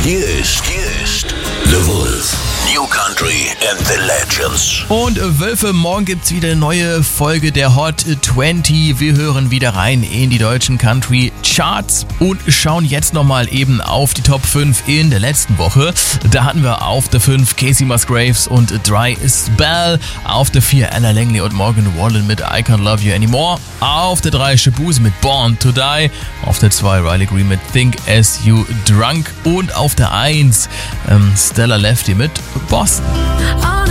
Hier ist The Wolf. New Country and the Legends. Und Wölfe, morgen gibt's wieder eine neue Folge der Hot 20. Wir hören wieder rein in die deutschen Country Charts und schauen jetzt nochmal eben auf die Top 5 in der letzten Woche. Da hatten wir auf der 5 Casey Musgraves und Dry Spell. Auf der 4 Ella Langley und Morgan Wallen mit I Can't Love You Anymore. Auf der 3 Shaboozey mit Born to Die. Auf der 2 Riley Green mit Think As You Drunk. Und auf der 1 Stella Lefty mit Boston.